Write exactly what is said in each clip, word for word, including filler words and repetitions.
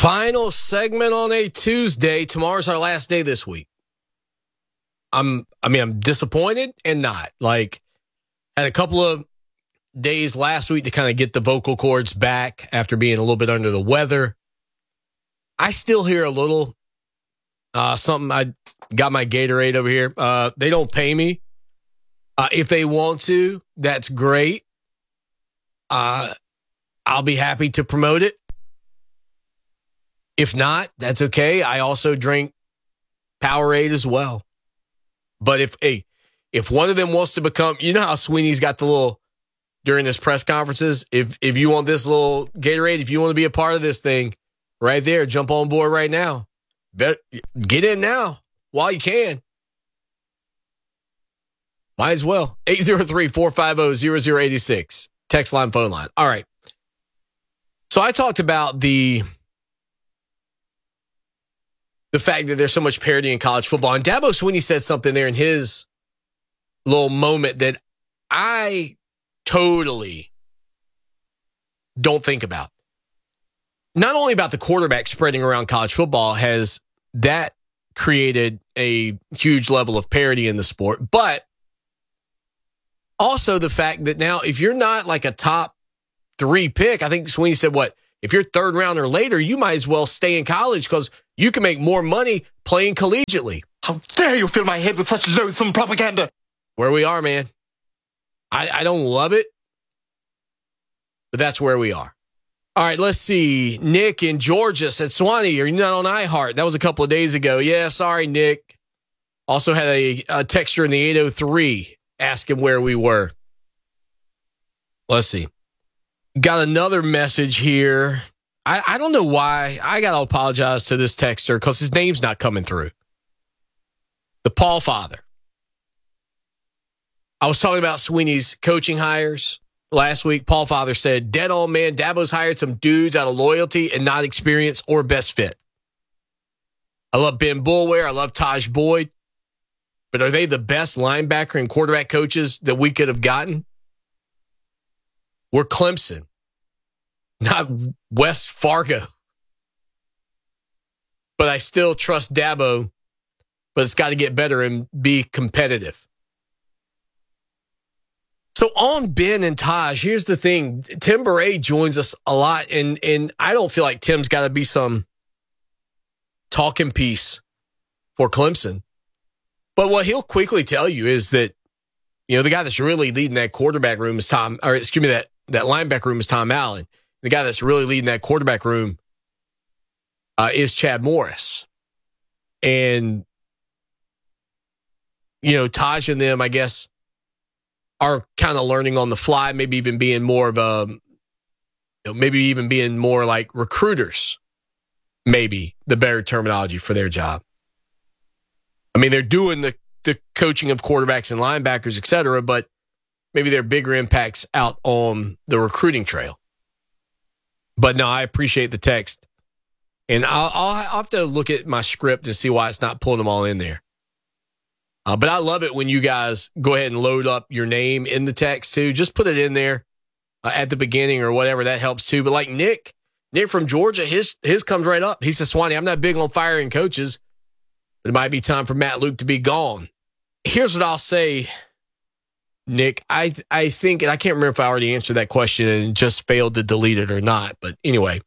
Final segment on a Tuesday. Tomorrow's our last day this week. I'm, I mean, I'm disappointed and not. Like, had a couple of days last week to kind of get the vocal cords back after being a little bit under the weather. I still hear a little uh, something. I got my Gatorade over here. Uh, they don't pay me. Uh, if they want to, that's great. Uh, I'll be happy to promote it. If not, that's okay. I also drink Powerade as well. But if hey, if one of them wants to become, you know how Sweeney's got the little, during his press conferences, if if you want this little Gatorade, if you want to be a part of this thing, right there, jump on board right now. Bet, get in now while you can. Might as well. eight zero three, four five zero, zero zero eight six. Text line, phone line. All right. So I talked about the the fact that there's so much parity in college football. And Dabo Swinney said something there in his little moment that I totally don't think about. Not only about the quarterback spreading around college football has that created a huge level of parity in the sport, but also the fact that now if you're not like a top three pick, I think Swinney said, what, if you're third round or later, you might as well stay in college because you can make more money playing collegiately. How dare you fill my head with such loathsome propaganda? Where we are, man. I, I don't love it, but that's where we are. All right, let's see. Nick in Georgia said, Swanee, are you not on iHeart? That was a couple of days ago. Yeah, sorry, Nick. Also had a, a texture in the eight oh three asking where we were. Let's see. Got another message here. I, I don't know why. I got to apologize to this texter because his name's not coming through. The Paul Father. I was talking about Sweeney's coaching hires last week. Paul Father said, dead on man, Dabo's hired some dudes out of loyalty and not experience or best fit. I love Ben Boulware. I love Taj Boyd. But are they the best linebacker and quarterback coaches that we could have gotten? We're Clemson, not West Fargo. But I still trust Dabo, but it's got to get better and be competitive. So on Ben and Taj, here's the thing. Tim Beret joins us a lot, and, and I don't feel like Tim's got to be some talking piece for Clemson. But what he'll quickly tell you is that, you know, the guy that's really leading that quarterback room is Tom, or excuse me, that, that linebacker room is Tom Allen. The guy that's really leading that quarterback room uh, is Chad Morris. And, you know, Taj and them, I guess, are kind of learning on the fly, maybe even being more of a, you know, maybe even being more like recruiters, maybe the better terminology for their job. I mean, they're doing the, the coaching of quarterbacks and linebackers, et cetera, but maybe there are bigger impacts out on the recruiting trail. But no, I appreciate the text. And I'll, I'll have to look at my script to see why it's not pulling them all in there. Uh, but I love it when you guys go ahead and load up your name in the text too. Just put it in there uh, at the beginning or whatever. That helps too. But like Nick, Nick from Georgia, his his comes right up. He says, Swanee, I'm not big on firing coaches, but it might be time for Matt Luke to be gone. Here's what I'll say, Nick. I I think, and I can't remember if I already answered that question and just failed to delete it or not. But anyway,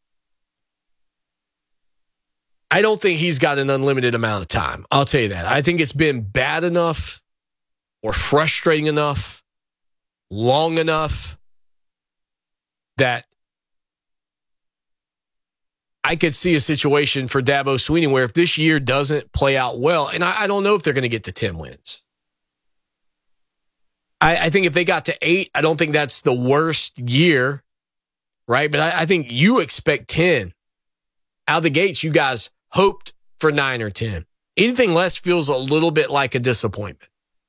I don't think he's got an unlimited amount of time. I'll tell you that. I think it's been bad enough or frustrating enough, long enough that I could see a situation for Dabo Swinney where if this year doesn't play out well, and I, I don't know if they're going to get to ten wins. I, I think if they got to eight, I don't think that's the worst year, right? But I, I think you expect ten. Out of the gates, you guys hoped for nine or ten. Anything less feels a little bit like a disappointment.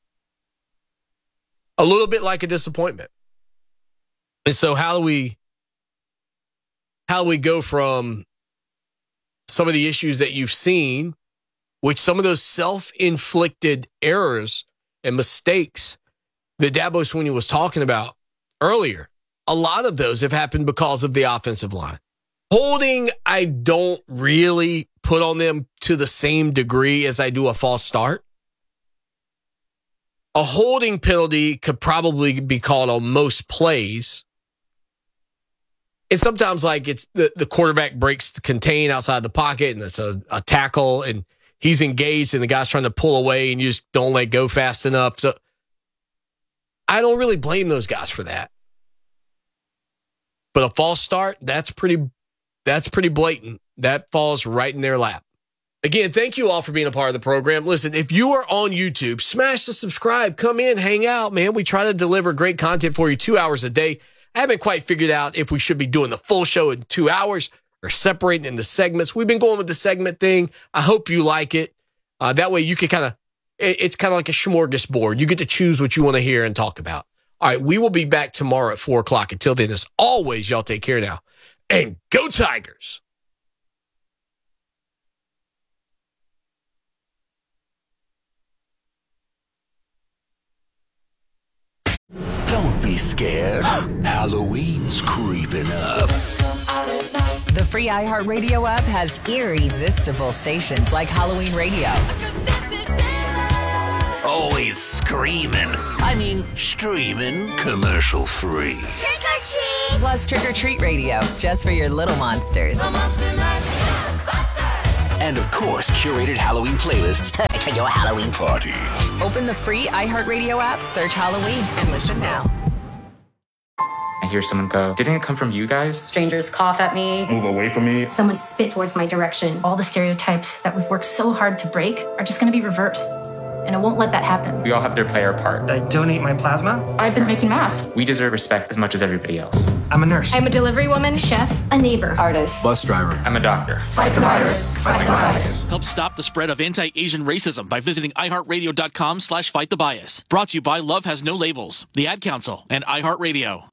A little bit like a disappointment. And so how do we, how do we go from some of the issues that you've seen, which some of those self-inflicted errors and mistakes that Dabo Swinney was talking about earlier, a lot of those have happened because of the offensive line. Holding, I don't really put on them to the same degree as I do a false start. A holding penalty could probably be called on most plays. And sometimes, like, it's the, the quarterback breaks the contain outside the pocket, and it's a, a tackle, and he's engaged, and the guy's trying to pull away, and you just don't let go fast enough. So I don't really blame those guys for that. But a false start, that's pretty that's pretty blatant. That falls right in their lap. Again, thank you all for being a part of the program. Listen, if you are on YouTube, smash the subscribe. Come in, hang out, man. We try to deliver great content for you two hours a day. I haven't quite figured out if we should be doing the full show in two hours or separating into segments. We've been going with the segment thing. I hope you like it. Uh, that way you can kind of, it, it's kind of like a smorgasbord. You get to choose what you want to hear and talk about. All right, we will be back tomorrow at four o'clock. Until then, as always, y'all take care now. And go Tigers! Don't be scared. Halloween's creeping up. The free iHeartRadio app has irresistible stations like Halloween Radio. Always screaming. I mean, streaming commercial free. Trick or treat! Plus Trick or Treat Radio, just for your little monsters. And of course, curated Halloween playlists perfect for your Halloween party. Open the free iHeartRadio app, search Halloween, and listen now. I hear someone go, didn't it come from you guys? Strangers cough at me. Move away from me. Someone spit towards my direction. All the stereotypes that we've worked so hard to break are just going to be reversed. And I won't let that happen. We all have to play our part. I donate my plasma. I've been making masks. We deserve respect as much as everybody else. I'm a nurse. I'm a delivery woman, chef, a neighbor, artist. Bus driver. I'm a doctor. Fight the virus. Fight the bias. Help stop the spread of anti-Asian racism by visiting iHeartRadio.com slash fight the bias. Brought to you by Love Has No Labels, the Ad Council, and iHeartRadio.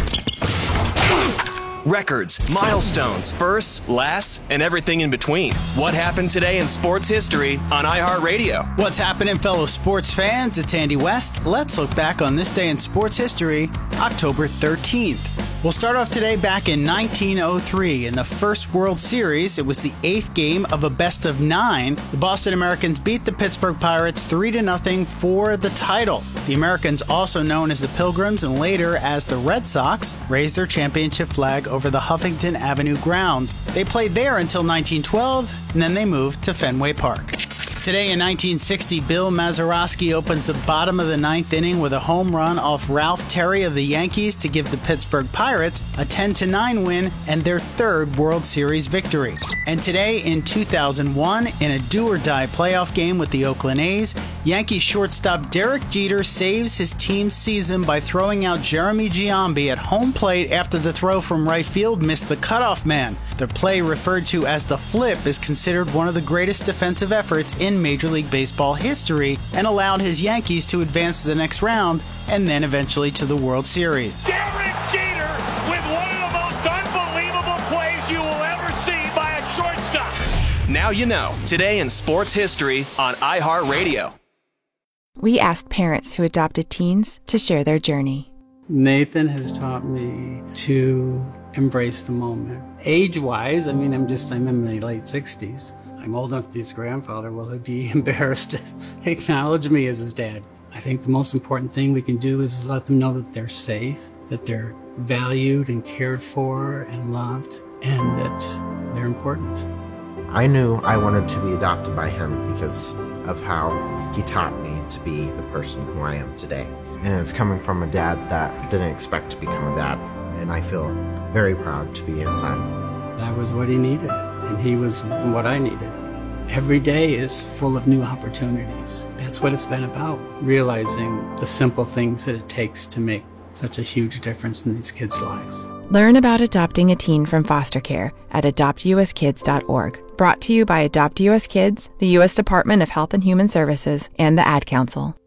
Records, milestones, firsts, lasts, and everything in between. What happened today in sports history on iHeartRadio? What's happening, fellow sports fans? It's Andy West. Let's look back on this day in sports history, October thirteenth. We'll start off today back in nineteen oh three. In the first World Series, it was the eighth game of a best of nine. The Boston Americans beat the Pittsburgh Pirates three to nothing for the title. The Americans, also known as the Pilgrims and later as the Red Sox, raised their championship flag over the Huffington Avenue grounds. They played there until nineteen twelve, and then they moved to Fenway Park. Today in nineteen sixty, Bill Mazeroski opens the bottom of the ninth inning with a home run off Ralph Terry of the Yankees to give the Pittsburgh Pirates a ten to nine win and their third World Series victory. And today in two thousand one, in a do-or-die playoff game with the Oakland A's, Yankees shortstop Derek Jeter saves his team's season by throwing out Jeremy Giambi at home plate after the throw from right field missed the cutoff man. The play, referred to as the flip, is considered one of the greatest defensive efforts in Major League Baseball history and allowed his Yankees to advance to the next round and then eventually to the World Series. Derek Jeter with one of the most unbelievable plays you will ever see by a shortstop. Now you know. Today in sports history on iHeartRadio. We asked parents who adopted teens to share their journey. Nathan has taught me to embrace the moment. Age-wise, I mean, I'm just, I'm in my late sixties. I'm old enough to be his grandfather. Will he be embarrassed to acknowledge me as his dad? I think the most important thing we can do is let them know that they're safe, that they're valued and cared for and loved, and that they're important. I knew I wanted to be adopted by him because of how he taught me to be the person who I am today. And it's coming from a dad that didn't expect to become a dad, and I feel very proud to be his son. I was what he needed, and he was what I needed. Every day is full of new opportunities. That's what it's been about, realizing the simple things that it takes to make such a huge difference in these kids' lives. Learn about adopting a teen from foster care at adopt u s kids dot org. Brought to you by Adopt U S Kids, the U S Department of Health and Human Services, and the Ad Council.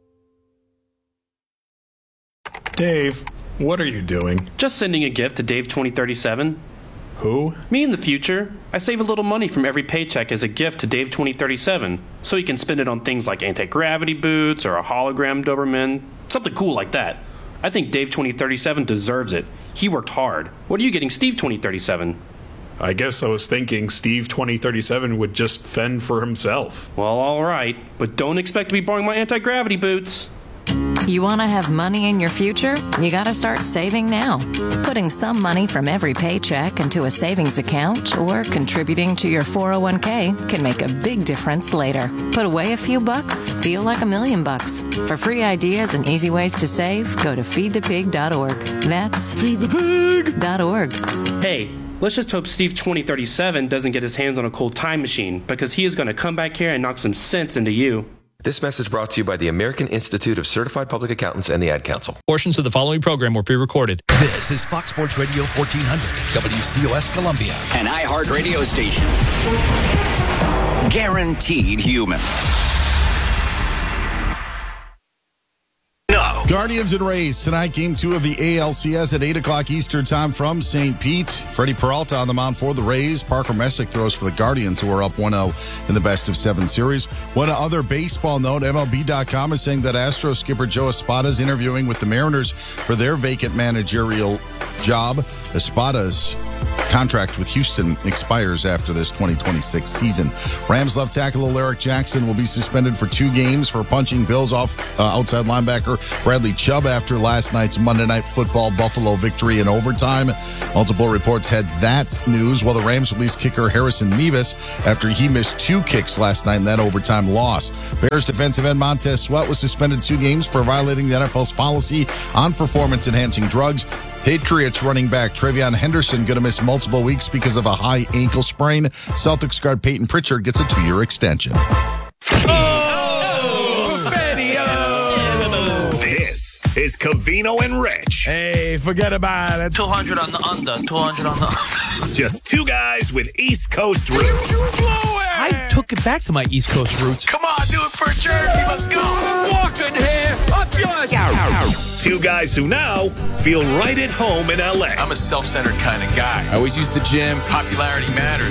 Dave, what are you doing? Just sending a gift to Dave twenty thirty-seven. Who? Me in the future. I save a little money from every paycheck as a gift to Dave twenty thirty-seven, so he can spend it on things like anti-gravity boots or a hologram Doberman, something cool like that. I think Dave twenty thirty-seven deserves it. He worked hard. What are you getting Steve twenty thirty-seven? I guess I was thinking Steve twenty thirty-seven would just fend for himself. Well, all right, but don't expect to be borrowing my anti-gravity boots. You want to have money in your future? You got to start saving now. Putting some money from every paycheck into a savings account or contributing to your four oh one k can make a big difference later. Put away a few bucks, feel like a million bucks. For free ideas and easy ways to save, go to feed the pig dot org. That's feed the pig dot org. Hey, let's just hope Steve twenty thirty-seven doesn't get his hands on a cold time machine, because he is going to come back here and knock some sense into you. This message brought to you by the American Institute of Certified Public Accountants and the Ad Council. Portions of the following program were pre-recorded. This is Fox Sports Radio fourteen hundred, W C O S Columbia. An iHeart radio station. Guaranteed human. No. Guardians and Rays tonight, game two of the A L C S at eight o'clock Eastern time from Saint Pete. Freddie Peralta on the mound for the Rays. Parker Messick throws for the Guardians, who are up one oh in the best of seven series. One other baseball note, M L B dot com is saying that Astros skipper Joe Espada is interviewing with the Mariners for their vacant managerial job. Espada's contract with Houston expires after this twenty twenty-six season. Rams left tackle Alaric Jackson will be suspended for two games for punching Bills off uh, outside linebacker Bradley Chubb after last night's Monday Night Football Buffalo victory in overtime. Multiple reports had that news, while the Rams released kicker Harrison Mevis after he missed two kicks last night in that overtime loss. Bears defensive end Montez Sweat was suspended two games for violating the N F L's policy on performance-enhancing drugs. Patriots running back Travion Henderson going to miss multiple weeks because of a high ankle sprain. Celtics guard Peyton Pritchard gets a two-year extension. Oh, this is Covino and Rich. Hey, forget about it. two hundred on the under. two hundred on the under. Just two guys with East Coast roots. I took it back to my East Coast roots. Come on, do it for Jersey. Let's go. Walking here. Up your Two guys who now feel right at home in L A. I'm a self-centered kind of guy. I always use the gym. Popularity matters.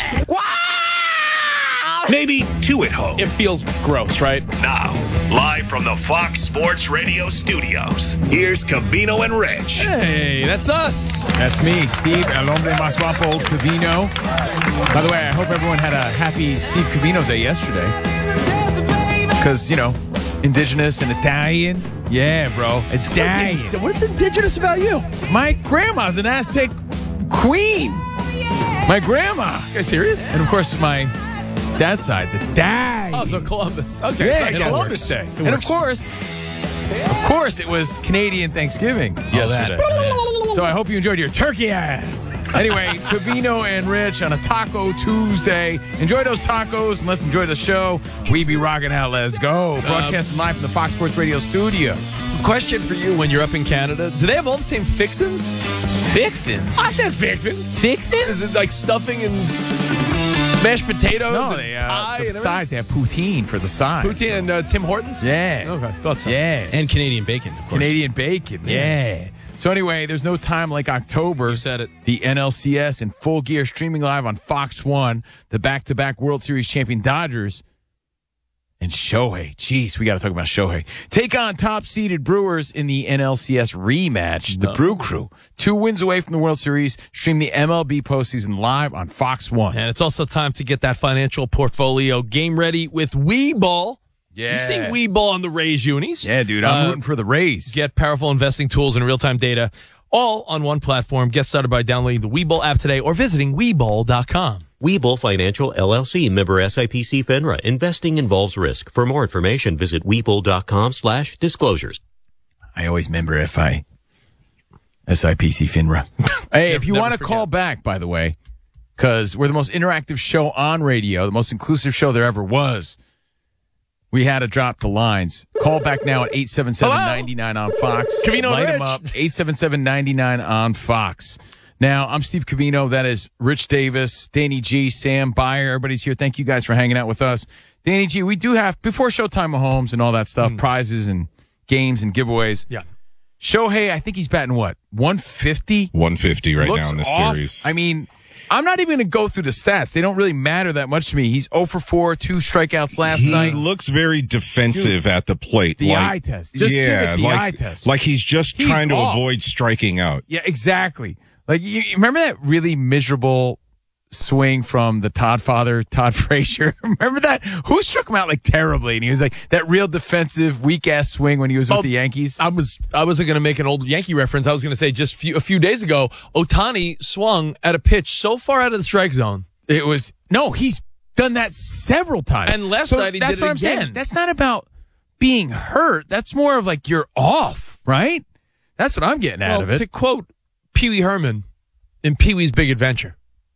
Maybe two at home. It feels gross, right? Now, live from the Fox Sports Radio studios, here's Covino and Rich. Hey, that's us. That's me, Steve El Hombre Más Guapo Covino. By the way, I hope everyone had a happy Steve Covino Day yesterday. Because, you know, indigenous and Italian. Yeah, bro. Italian. What's indigenous about you? My grandma's an Aztec queen. My grandma. This guy serious? And, of course, my dad's side's Italian. Oh, so Columbus. Okay. Yeah, so Columbus Day. And, of course, of course, it was Canadian Thanksgiving yesterday. Oh, so I hope you enjoyed your turkey ass. Anyway, Covino and Rich on a Taco Tuesday. Enjoy those tacos and let's enjoy the show. We be rocking out. Let's go. Broadcasting live from the Fox Sports Radio studio. Question for you when you're up in Canada. Do they have all the same fixins? Fixins? I said fixin. Fixins? Is it like stuffing and mashed potatoes? No, and they, uh, pie the and sides. They have poutine for the sides. Poutine and uh, Tim Hortons? Yeah. Okay, thought so. Yeah. And Canadian bacon, of course. Canadian bacon, yeah. yeah. So anyway, there's no time like October. You said it. The N L C S in full gear, streaming live on Fox one. The back-to-back World Series champion Dodgers and Shohei. Jeez, we got to talk about Shohei. Take on top-seeded Brewers in the N L C S rematch. The no. Brew Crew, two wins away from the World Series. Stream the M L B postseason live on Fox one. And it's also time to get that financial portfolio game ready with Webull. Yeah. You've seen Webull on the Rays unis. Yeah, dude. I'm uh, rooting for the Rays. Get powerful investing tools and real-time data all on one platform. Get started by downloading the Webull app today or visiting Webull dot com. Webull Financial, L L C, member S I P C FINRA. Investing involves risk. For more information, visit Webull dot com slash disclosures. I always member F I. S I P C FINRA. Hey, if you want to call back, by the way, because we're the most interactive show on radio, the most inclusive show there ever was, we had to drop the lines. Call back now at eight seven seven, nine nine on Fox. Covino Light Rich. them up. eight seven seven, nine nine on Fox. Now, I'm Steve Covino. That is Rich Davis, Danny G, Sam Byer. Everybody's here. Thank you guys for hanging out with us. Danny G, we do have, before Showtime Mahomes and all that stuff, mm. prizes and games and giveaways. Yeah. Shohei, I think he's batting what? one fifty? one fifty right Looks now in this off. series. I mean, I'm not even going to go through the stats. They don't really matter that much to me. He's zero for four, two strikeouts last he night. He looks very defensive Dude, at the plate. The like, eye test. Just yeah, give it the like, eye test. Like he's just he's trying to off. avoid striking out. Yeah, exactly. Like, you, you remember that really miserable swing from the Todd father, Todd Frazier. Remember that? Who struck him out like terribly? And he was like that real defensive, weak ass swing when he was with oh, the Yankees. I was I wasn't going to make an old Yankee reference. I was going to say just few, a few days ago, Ohtani swung at a pitch so far out of the strike zone. It was no, he's done that several times. And last so night he that's did what it I'm again. saying. That's not about being hurt. That's more of like you're off, right? That's what I'm getting out well, of it. To quote Pee Wee Herman in Pee Wee's Big Adventure.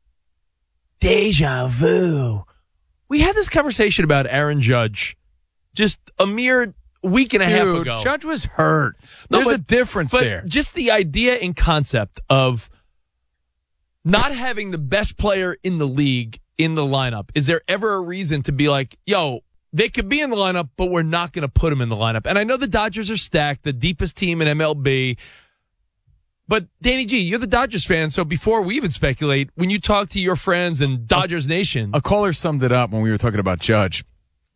Deja vu. We had this conversation about Aaron Judge just a mere week and a Dude, half ago. Judge was hurt. No, There's but, a difference but there. Just the idea and concept of not having the best player in the league in the lineup. Is there ever a reason to be like, yo, they could be in the lineup, but we're not going to put them in the lineup? And I know the Dodgers are stacked, the deepest team in M L B. But, Danny G, you're the Dodgers fan, so before we even speculate, when you talk to your friends in Dodgers Nation... A caller summed it up when we were talking about Judge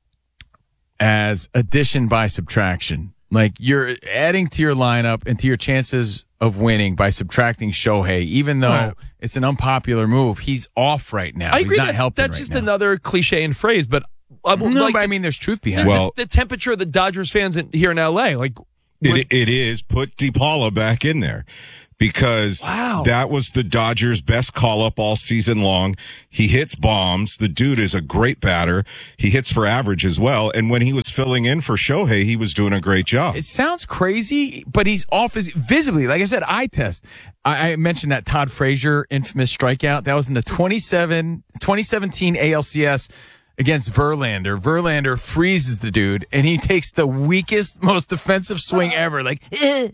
as addition by subtraction. Like, you're adding to your lineup and to your chances of winning by subtracting Shohei, even though right. it's an unpopular move. He's off right now. I He's agree. not That's, helping that's right just now. another cliche and phrase, but... I, no, like, but I mean, there's truth behind well, it. The, the temperature of the Dodgers fans in, here in L A, like... It, it is. Put DePaula back in there. Because wow. that was the Dodgers' best call-up all season long. He hits bombs. The dude is a great batter. He hits for average as well. And when he was filling in for Shohei, he was doing a great job. It sounds crazy, but he's off his, visibly. Like I said, eye test. I, I mentioned that Todd Frazier infamous strikeout. That was in the twenty-seven, twenty seventeen A L C S against Verlander. Verlander freezes the dude, and he takes the weakest, most defensive swing ever. Like, eh.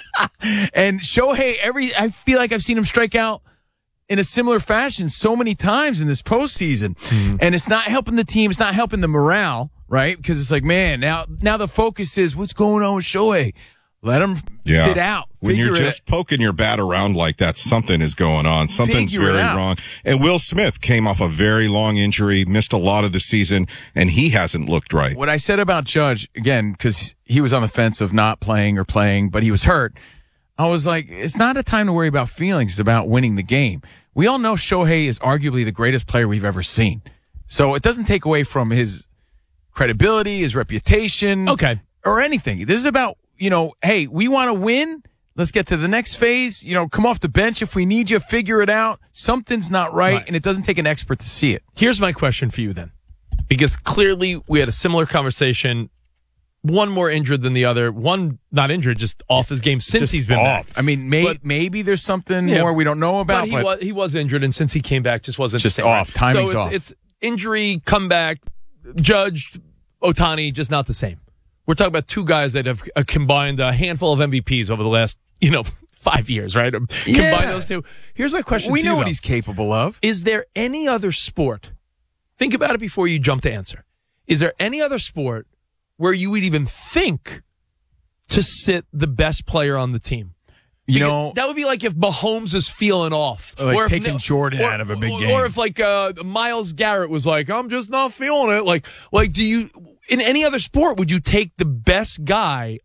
And Shohei, every I feel like I've seen him strike out in a similar fashion so many times in this postseason, mm-hmm. and it's not helping the team. It's not helping the morale, right? Because it's like, man, now now the focus is what's going on with Shohei. Let him yeah. sit out. When you're just it. poking your bat around like that, something is going on. Something's Figure very wrong. And Will Smith came off a very long injury, missed a lot of the season, and he hasn't looked right. What I said about Judge, again, because he was on the fence of not playing or playing, but he was hurt, I was like, it's not a time to worry about feelings. It's about winning the game. We all know Shohei is arguably the greatest player we've ever seen. So it doesn't take away from his credibility, his reputation, okay, or anything. This is about, you know, hey, we want to win. Let's get to the next phase. You know, come off the bench if we need you. Figure it out. Something's not right, right, and it doesn't take an expert to see it. Here's my question for you then. Because clearly we had a similar conversation. One more injured than the other. One not injured, just off his game since just he's been off. back. I mean, may, but, maybe there's something yeah, more we don't know about. But he, but was, he was injured, and since he came back, just wasn't just the same, off. Right? Timing's so it's, off. It's injury, comeback, Judge, Ohtani, just not the same. We're talking about two guys that have uh, combined a handful of M V Ps over the last, you know, five years, right? Yeah. Combine those two. Here's my question we to you, know what though. he's capable of. Is there any other sport, think about it before you jump to answer, is there any other sport where you would even think to sit the best player on the team? You because know, that would be like if Mahomes is feeling off. Like or if, taking Jordan or, out of a big or, game. Or if like uh, Myles Garrett was like, I'm just not feeling it. Like, like, do you, in any other sport, would you take the best guy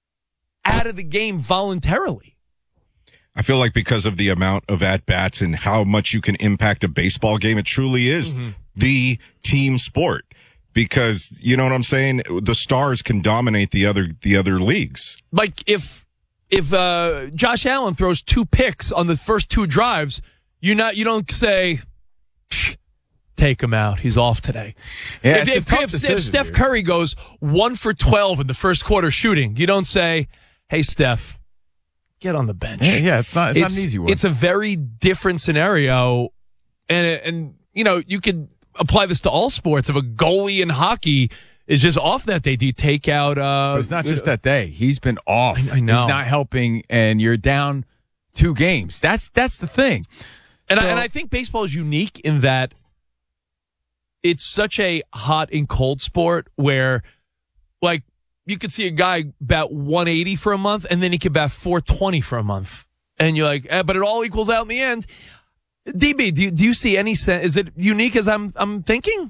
out of the game voluntarily? I feel like because of the amount of at-bats and how much you can impact a baseball game, it truly is mm-hmm. the team sport. Because, you know what I'm saying? The stars can dominate the other the other leagues. Like, if if uh, Josh Allen throws two picks on the first two drives, you not you don't say, take him out, he's off today. Yeah, if, it's if, a tough if, decision, if Steph dude. Curry goes one for twelve in the first quarter shooting, you don't say, hey, Steph, get on the bench. Yeah, yeah it's not it's, it's not an easy one. It's a very different scenario, and and you know you could apply this to all sports. If a goalie in hockey is just off that day, do you take out? Uh, but it's not just that day. He's been off. I, I know. He's not helping, and you're down two games. That's that's the thing. And so, I, and I think baseball is unique in that it's such a hot and cold sport where, like, you could see a guy bat one eighty for a month, and then he could bat four twenty for a month, and you're like, eh, but it all equals out in the end. D B, do you, do you see any sense? Is it unique as I'm I'm thinking?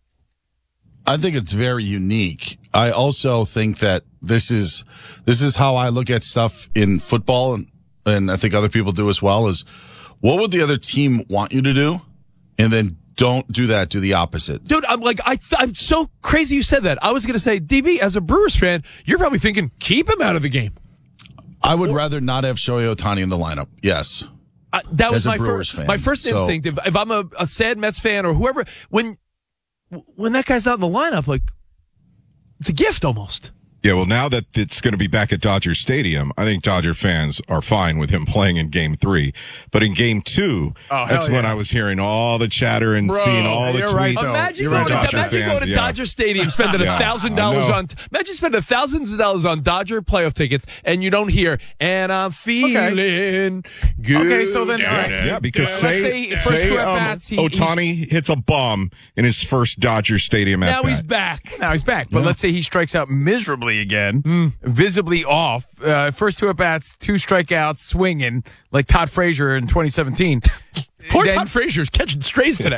I think it's very unique. I also think that this is this is how I look at stuff in football, and, and I think other people do as well, is what would the other team want you to do? and then don't do that. Do the opposite. Dude, I'm like, I, I'm so crazy you said that. I was going to say, D B, as a Brewers fan, you're probably thinking, keep him out of the game. I would or, rather not have Shohei Ohtani in the lineup. Yes. Uh, that was as a my Brewers first, fan. my first So- instinct. If, if I'm a, a sad Mets fan or whoever, when, when that guy's not in the lineup, like, it's a gift almost. Yeah, well, now that it's going to be back at Dodger Stadium, I think Dodger fans are fine with him playing in Game Three. But in Game Two, Oh, that's hell when yeah. I was hearing all the chatter and Bro, seeing all the you're tweets. right, though. Imagine from going to, Dodger imagine fans, going to yeah. Dodger Stadium, spending a Yeah, thousand I dollars know. on. Imagine spending thousands of dollars on Dodger playoff tickets, and you don't hear. And I'm feeling good. Okay, so then, all right. Yeah, because Let's say, say his first say two um, at-bats, he- Otani hits a bomb in his first Dodger Stadium at Now bat. he's back. Now he's back. But Yeah. let's say he strikes out miserably again, visibly off. Uh, first two at bats, two strikeouts, swinging like Todd Frazier in twenty seventeen. Poor Then- Todd Frazier's catching strays today.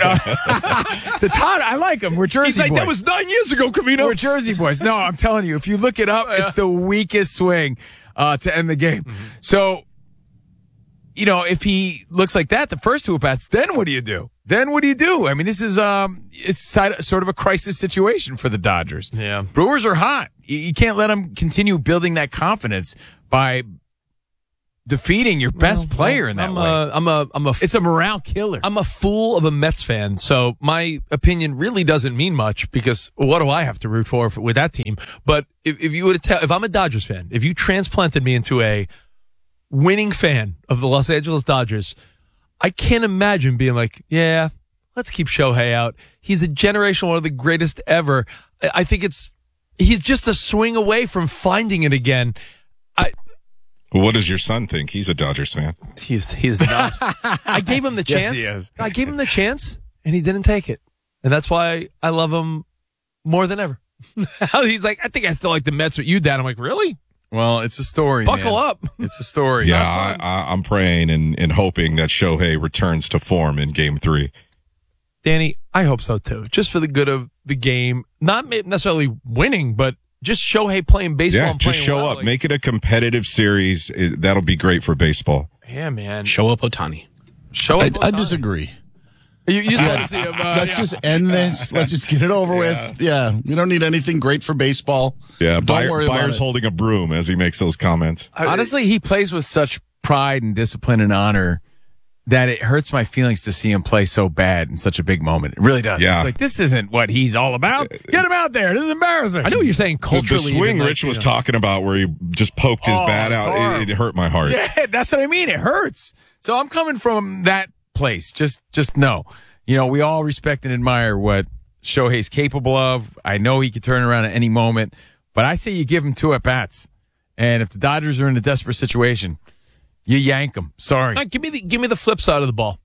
The Todd, I like him. We're Jersey He's like, boys. that was nine years ago, Camino. We're Jersey boys. No, I'm telling you, if you look it up, Oh, yeah. it's the weakest swing uh, to end the game. Mm-hmm. So, you know, if he looks like that, the first two at bats, then what do you do? Then what do you do? I mean, this is um, it's side- sort of a crisis situation for the Dodgers. Yeah. Brewers are hot. You, you can't let them continue building that confidence by defeating your best Well, player in that I'm way. A, I'm a, I'm a, it's a morale killer. I'm a fool of a Mets fan, so my opinion really doesn't mean much because what do I have to root for with that team? But if, if you would tell, if I'm a Dodgers fan, if you transplanted me into a winning fan of the Los Angeles Dodgers, I can't imagine being like, yeah, let's keep Shohei out. He's a generational, one of the greatest ever. I, I think it's, he's just a swing away from finding it again. I, Well, what does your son think? He's a Dodgers fan. He's he's not. I gave him the Yes, chance. he is. I gave him the chance, and he didn't take it, and that's why I love him more than ever. He's like, I think I still like the Mets with you, Dad. I'm like, really? Well, it's a story. Buckle man. up. It's a story. Yeah, I, I, I'm praying and, and hoping that Shohei returns to form in Game Three. Danny, I hope so too. Just for the good of the game, not necessarily winning, but just Shohei playing baseball. Yeah, and just playing show well. up, Like, make it a competitive series. It, that'll be great for baseball. yeah, man. Show up Ohtani. Show I, up. I Ohtani. disagree. You, you just want to see him. Uh, Let's yeah. just end this. Let's just get it over with. Yeah, we don't need anything great for baseball. Yeah, Don't Bayer, worry about Bayer's it. holding a broom as he makes those comments. Honestly, he plays with such pride and discipline and honor that it hurts my feelings to see him play so bad in such a big moment. It really does. Yeah. It's like, this isn't what he's all about. Get him out there. This is embarrassing. I know what you're saying The, the culturally. swing even, like, Rich you was know. talking about where he just poked his Oh, bat it's out, horrible. it, it hurt my heart. Yeah, that's what I mean. It hurts. So I'm coming from that place. Just, just know, you know, we all respect and admire what Shohei's capable of. I know he could turn around at any moment, but I say you give him two at bats. And if the Dodgers are in a desperate situation, you yank them. Sorry. All right, give me the give me the flip side of the ball.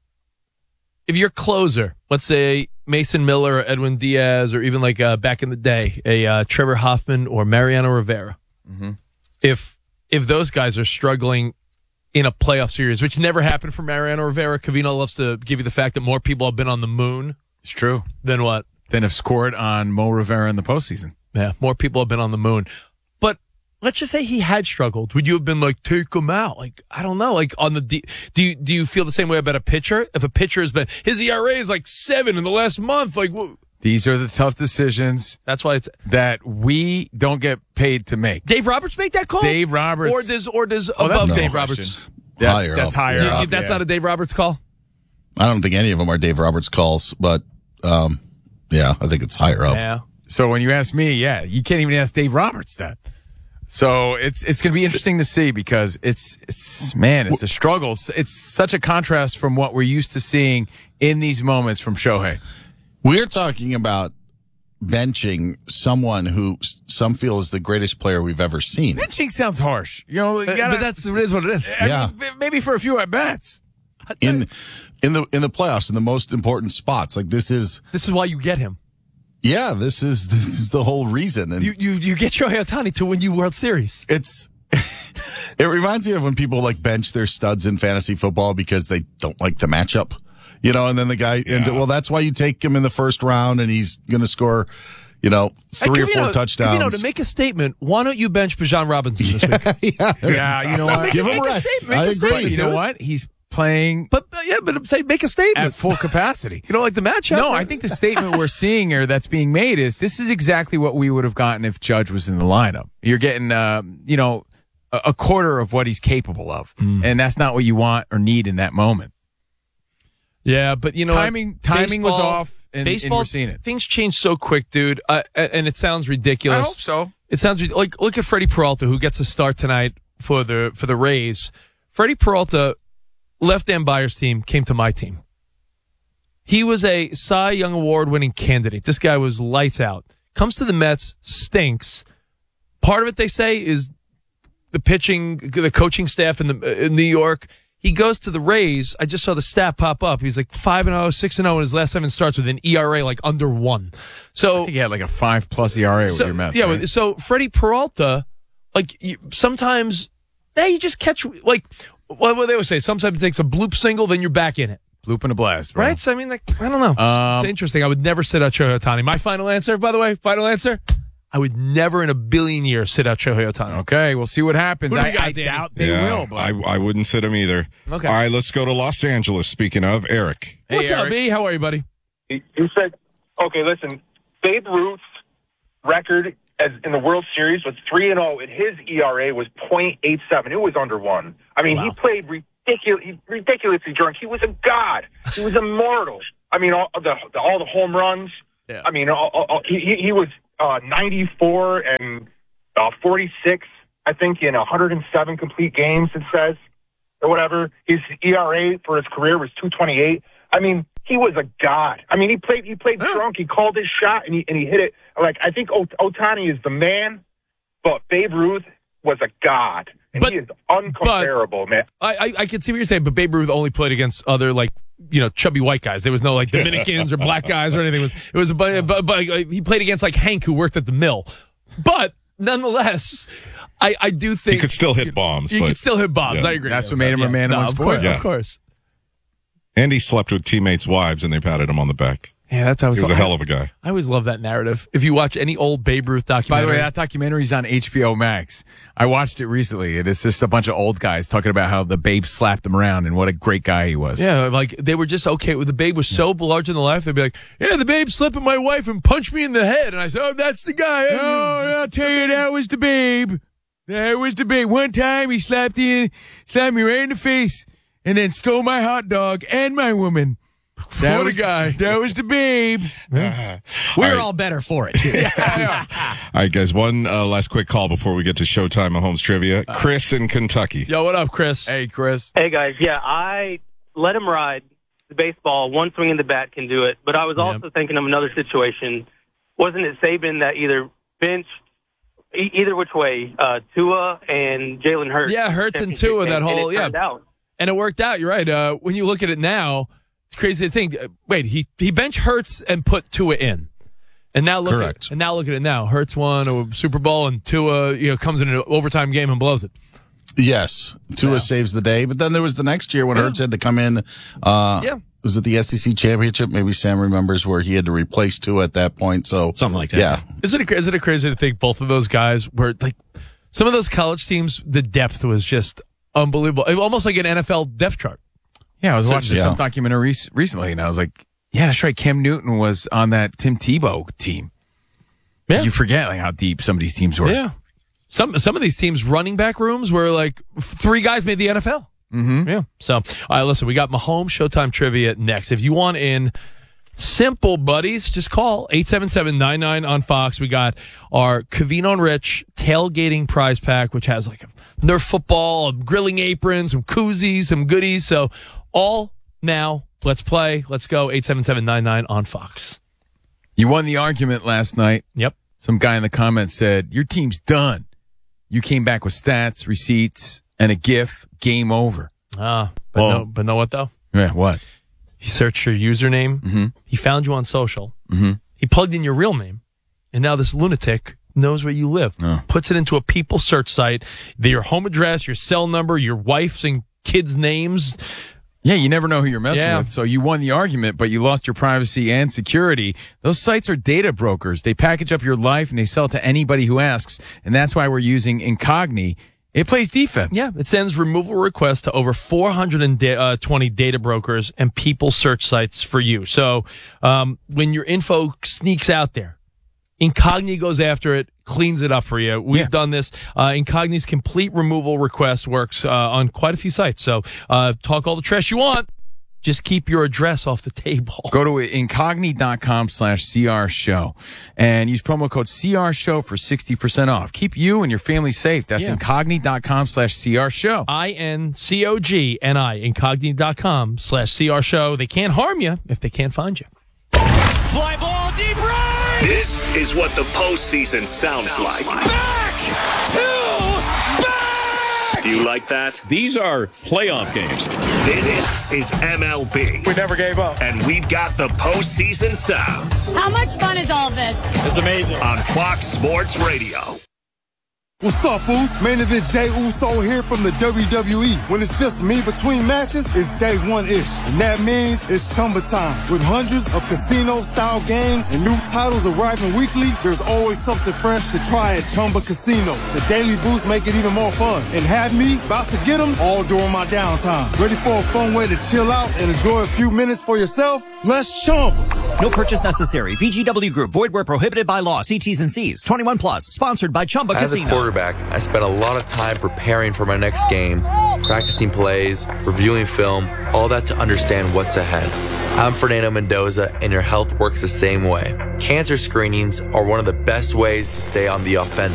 If you're closer, let's say Mason Miller or Edwin Diaz, or even like uh, back in the day, a uh, Trevor Hoffman or Mariano Rivera. Mm-hmm. If if those guys are struggling in a playoff series, which never happened for Mariano Rivera, Covino loves to give you the fact that more people have been on the moon. It's true. Than what? Than have scored on Mo Rivera in the postseason. Yeah, more people have been on the moon. But let's just say he had struggled. Would you have been like, take him out? Like, I don't know. Like on the D, do you do you feel the same way about a pitcher? If a pitcher has been his E R A is like seven in the last month, like wh- These are the tough decisions. That's why it's that we don't get paid to make. Dave Roberts make that call. Dave Roberts, or does or does Oh, that's above no Dave question. Roberts? That's Higher that's up. higher. Yeah. up, That's yeah. not a Dave Roberts call. I don't think any of them are Dave Roberts calls, but um, yeah, I think it's higher up. Yeah. So when you ask me, yeah, you can't even ask Dave Roberts that. So it's it's going to be interesting to see because it's it's man, it's a struggle. It's, it's such a contrast from what we're used to seeing in these moments from Shohei. We're talking about benching someone who s- some feel is the greatest player we've ever seen. Benching sounds harsh, you know. You But, gotta- but that's it is what it is. I Yeah. mean, maybe for a few at bats. in in the in the playoffs in the most important spots. Like this is This is why you get him. yeah, this is this is the whole reason. And You you you get Shohei Ohtani to win you World Series. it's it reminds me of when people like bench their studs in fantasy football because they don't like the matchup. You know, and then the guy ends it, well, that's why you take him in the first round and he's going to score, you know, three or Hey, four Covino, touchdowns. Covino, to make a statement, why don't you bench Bijan Robinson this week? yeah, Yeah, you know what? Give him Make a rest. statement, make I a agree. statement. You know Do it. what? He's playing. But uh, yeah, but say make a statement at full capacity. You don't like the matchup? No, I think the statement we're seeing here that's being made is this is exactly what we would have gotten if Judge was in the lineup. You're getting, uh, you know, a, a quarter of what he's capable of, mm. and that's not what you want or need in that moment. Yeah, but you know, timing timing baseball, was off, and, baseball, and we're seeing it. Things change so quick, dude, uh, and it sounds ridiculous. I hope so. It sounds like look at Freddie Peralta, who gets a start tonight for the for the Rays. Freddie Peralta left Dan Byers' team, came to my team. He was a Cy Young Award winning candidate. This guy was lights out. Comes to the Mets, stinks. Part of it, they say, is the pitching, the coaching staff in the in New York. He goes to the Rays. I just saw the stat pop up. He's like five and oh, six and oh in his last seven starts with an E R A like under one. So I think he had like a five plus E R A with so, your Mets. Yeah, right? so Freddie Peralta, like you, sometimes, hey, you just catch, like, what well, they always say, sometimes it takes a bloop single, then you're back in it. Bloop and a blast, bro. Right? So, I mean, like, I don't know. Um, it's interesting. I would never sit out Shohei Ohtani. My final answer, by the way, final answer, I would never in a billion years sit out Shohei Ohtani. Okay, we'll see what happens. Who do we I, got, I Danny? doubt they yeah, will. But I, I wouldn't sit him either. Okay. All right, let's go to Los Angeles. Speaking of, Eric. Hey, What's Eric. up, B? How are you, buddy? You said, okay, listen, Babe Ruth's record as in the World Series was three and oh, and his E R A was point eight seven. It was under one. I mean, wow. he played ridiculous, ridiculously drunk. He was a god. He was immortal. I mean, all the, the all the home runs. Yeah. I mean, all, all, he he was uh, ninety-four and uh, forty-six, I think, in one hundred seven complete games. It says, or whatever. His E R A for his career was two twenty-eight. I mean, he was a god. I mean, he played he played huh. drunk. He called his shot and he and he hit it. Like, I think Ohtani is the man, but Babe Ruth was a god. And but, he is uncomparable, man. I, I I can see what you're saying, but Babe Ruth only played against other, like, you know, chubby white guys. There was no, like, Dominicans or black guys or anything. It was, it was but, but, but he played against, like, Hank, who worked at the mill. But, nonetheless, I, I do think... He could still hit bombs. He but, could still hit bombs. Yeah. I agree. That's what made him yeah. a man no, amongst boys. Yeah. Of course. And he slept with teammates' wives, and they patted him on the back. Yeah, that's how he was a hell of a guy. I always love that narrative. If you watch any old Babe Ruth documentary. By the way, that documentary's on H B O Max. I watched it recently. It is just a bunch of old guys talking about how the Babe slapped him around and what a great guy he was. Yeah, like they were just okay with the Babe was so larger than life. They'd be like, "Yeah, the Babe slapped my wife and punched me in the head," and I said, "Oh, that's the guy." No, I'll tell you, that was the Babe. That was the Babe. One time he slapped in, slapped me right in the face, and then stole my hot dog and my woman. That what was a guy. That was the Babe. Uh, We're all, right. all better for it. All right, guys, one uh, last quick call before we get to Showtime Mahomes Trivia. Chris in Kentucky. Yo, what up, Chris? Hey, Chris. Hey, guys. Yeah, I let him ride the baseball. One swing in the bat can do it. But I was also yep. thinking of another situation. Wasn't it Saban that either benched, e- either which way, uh, Tua and Jalen Hurts? Yeah, Hurts and Tua, that whole, and yeah. Out. And it worked out. You're right. Uh, when you look at it now, it's crazy to think. Uh, wait, he he bench Hurts and put Tua in, and now look Correct. at and now look at it now. Hurts won a Super Bowl, and Tua, you know, comes in an overtime game and blows it. Yes, Tua yeah. saves the day. But then there was the next year when yeah. Hurts had to come in. Uh, yeah, was it the S E C championship? Maybe Sam remembers where he had to replace Tua at that point. So something like that. Yeah, isn't it isn't it crazy to think both of those guys were like some of those college teams? The depth was just unbelievable, almost like an N F L depth chart. Yeah, I was watching yeah. some documentary recently, and I was like, yeah, that's right. Cam Newton was on that Tim Tebow team. Yeah. You forget like how deep some of these teams were. Yeah. Some some of these teams' running back rooms were like three guys made the N F L. Mm-hmm. Yeah. So, all right, listen, we got Mahomes Showtime Trivia next. If you want in simple, buddies, just call eight seven seven, nine nine on Fox. We got our Covino and Rich tailgating prize pack, which has like a Nerf football, a grilling apron, some koozies, some goodies. So, all now, let's play. Let's go. eight seven seven, nine nine on Fox. You won the argument last night. Yep. Some guy in the comments said, your team's done. You came back with stats, receipts, and a GIF. Game over. Ah, but, well, no, but know what, though? Yeah, what? He searched your username. Mm-hmm. He found you on social. Mm-hmm. He plugged in your real name. And now this lunatic knows where you live. Oh. Puts it into a people search site. Your home address, your cell number, your wife's and kids' names. Yeah, you never know who you're messing yeah. with. So you won the argument, but you lost your privacy and security. Those sites are data brokers. They package up your life and they sell it to anybody who asks. And that's why we're using Incogni. It plays defense. Yeah, it sends removal requests to over four hundred twenty data brokers and people search sites for you. So um, when your info sneaks out there, Incogni goes after it, cleans it up for you. We've yeah. done this. Uh, Incogni's complete removal request works uh, on quite a few sites. So uh, talk all the trash you want. Just keep your address off the table. Go to incogni.com slash CR show and use promo code C R show for sixty percent off. Keep you and your family safe. That's yeah. incogni.com slash CR show. I N C O G N I, incogni.com slash CR show. They can't harm you if they can't find you. Fly ball deep right! This is what the postseason sounds, sounds like. like. Back to back! Do you like that? These are playoff games. This is M L B. We never gave up. And we've got the postseason sounds. How much fun is all this? It's amazing. On Fox Sports Radio. What's up, fools? Main event Jey Uso here from the W W E. When it's just me between matches, it's day one-ish. And that means it's Chumba time. With hundreds of casino-style games and new titles arriving weekly, there's always something fresh to try at Chumba Casino. The daily boosts make it even more fun. And have me about to get them all during my downtime. Ready for a fun way to chill out and enjoy a few minutes for yourself? Let's Chumba. No purchase necessary. V G W Group. Void where prohibited by law. See T's and C's. twenty-one plus. Sponsored by Chumba As Casino. a quarterback, I spent a lot of time preparing for my next game, practicing plays, reviewing film, all that to understand what's ahead. I'm Fernando Mendoza, and your health works the same way. Cancer screenings are one of the best ways to stay on the offensive